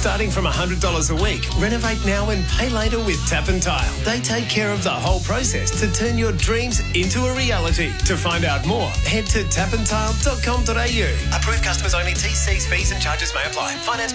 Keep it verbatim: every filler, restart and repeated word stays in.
Starting from one hundred dollars a week, renovate now and pay later with Tap and Tile. They take care of the whole process to turn your dreams into a reality. To find out more, head to tap and tile dot com dot a u. Approved customers only. T Cs, fees and charges may apply. Finance